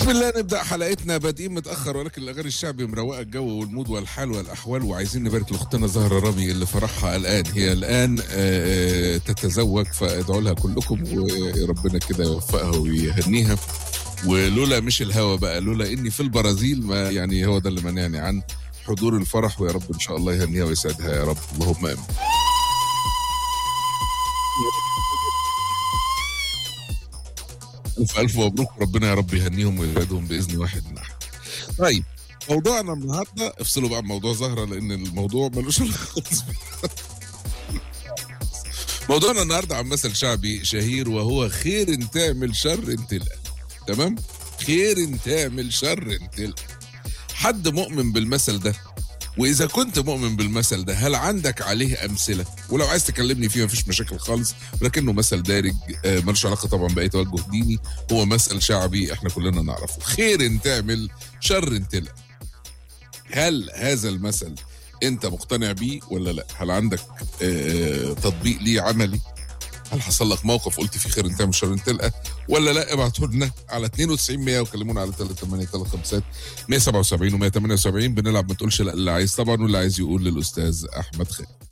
بسم الله نبدأ حلقتنا. بادئين متأخر ولكن الأغاني الشعبي مروقة الجو والمود والحال والأحوال، وعايزين نبارك لأختنا زهرة رامي اللي فرحها الآن تتزوج، فادعوا لها كلكم وربنا كده يوفقها ويهنيها. ولولا مش الهوا بقى، لولا إني في البرازيل، ما يعني هو ده اللي منعني عن حضور الفرح، ويا رب إن شاء الله يهنيها ويسعدها يا رب، اللهم آمين. ألف مبروك، ربنا يا رب يهنيهم ويسعدهم بإذن واحد من أحد. طيب، موضوعنا النهارده افصلوا بقى موضوع زهرة لأن الموضوع ملوش علاقة خالص. موضوعنا النهارده عن مثل شعبي شهير، وهو خير تعمل شر تلقى. تمام؟ خير تعمل شر تلقى. حد مؤمن بالمثل ده؟ وإذا كنت مؤمن بالمثل ده، هل عندك عليه أمثلة؟ ولو عايز تكلمني فيه مفيش مشاكل خالص، ولكنه مثل دارج ملوش علاقة طبعا بأي توجه ديني، هو مثل شعبي احنا كلنا نعرفه. خير تعمل شر تلقى. هل هذا المثل انت مقتنع بيه ولا لا؟ هل عندك تطبيق ليه عملي؟ هل حصل لك موقف قلت فيه خير تعمل شر تلقى ولا لا؟ ابعتوا لنا على 92 100 وكلمونا على 3835 177 و178. بنلعب ما تقولش لا اللي عايز طبعا، واللي عايز يقول للاستاذ احمد خالد.